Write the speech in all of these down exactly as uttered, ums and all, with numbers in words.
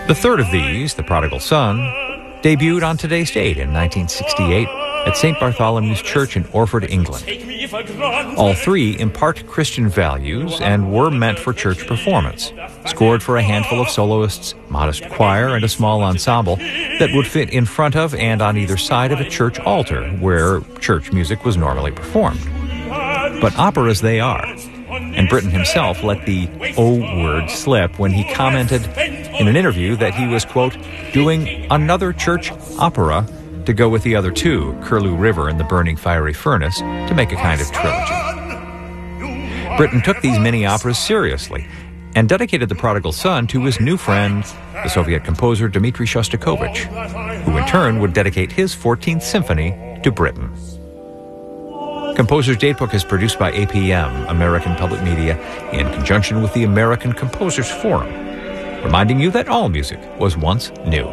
The third of these, The Prodigal Son, debuted on today's date in nineteen sixty-eight at Saint Bartholomew's Church in Orford, England. All three impart Christian values and were meant for church performance, scored for a handful of soloists, modest choir, and a small ensemble that would fit in front of and on either side of a church altar where church music was normally performed. But operas they are, and Britten himself let the O word slip when he commented in an interview that he was, quote, doing another church opera to go with the other two, Curlew River and the Burning Fiery Furnace, to make a kind of trilogy. Britten took these mini operas seriously and dedicated The Prodigal Son to his new friend, the Soviet composer Dmitri Shostakovich, who in turn would dedicate his fourteenth Symphony to Britten. Composer's Datebook is produced by A P M, American Public Media, in conjunction with the American Composers Forum, reminding you that all music was once new.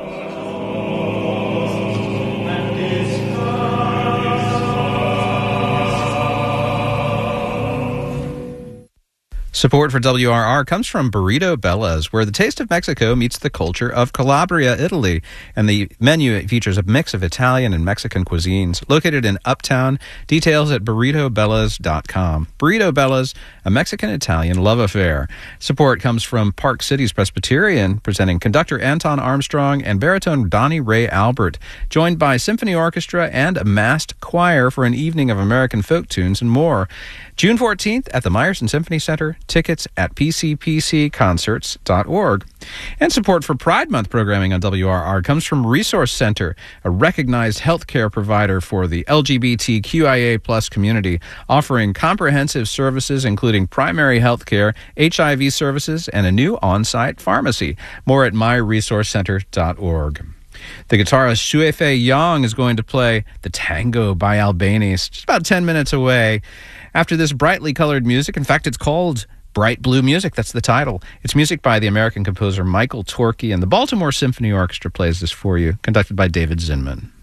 Support for W R R comes from Burrito Bella's, where the taste of Mexico meets the culture of Calabria, Italy. And the menu features a mix of Italian and Mexican cuisines. Located in Uptown, details at burrito bellas dot com. Burrito Bella's, a Mexican-Italian love affair. Support comes from Park Cities Presbyterian, presenting conductor Anton Armstrong and baritone Donnie Ray Albert, joined by symphony orchestra and a massed choir for an evening of American folk tunes and more. June fourteenth at the Meyerson Symphony Center. Tickets at p c p c concerts dot org. And support for Pride Month programming on W R R comes from Resource Center, a recognized healthcare provider for the L G B T Q I A plus community, offering comprehensive services including primary health care, H I V services, and a new on-site pharmacy. More at my resource center dot org. The guitarist Shuefei Yang is going to play the Tango by Albanese, just about ten minutes away. After this brightly colored music, in fact, it's called Bright Blue Music, that's the title. It's music by the American composer Michael Torkey, and the Baltimore Symphony Orchestra plays this for you, conducted by David Zinman.